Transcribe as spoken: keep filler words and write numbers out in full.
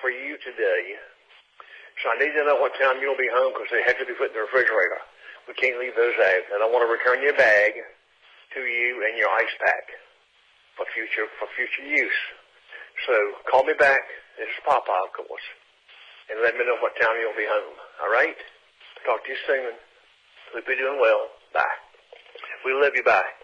for you today. So I need to know what time you'll be home because they have to be put in the refrigerator. We can't leave those out. And I want to return your bag to you and your ice pack for future for future use. So call me back. This is Papa, of course. And let me know what time you'll be home. All right? Talk to you soon. Hope you're doing well. Bye. We love you. Bye.